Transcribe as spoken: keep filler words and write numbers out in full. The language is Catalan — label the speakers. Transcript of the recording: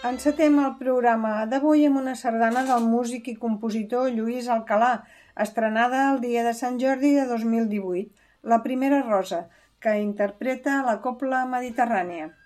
Speaker 1: Encetem el programa d'avui amb una sardana del músic i compositor Lluís Alcalà, estrenada el dia de Sant Jordi de dos mil divuit, La primera rosa, que interpreta la Cobla Mediterrània.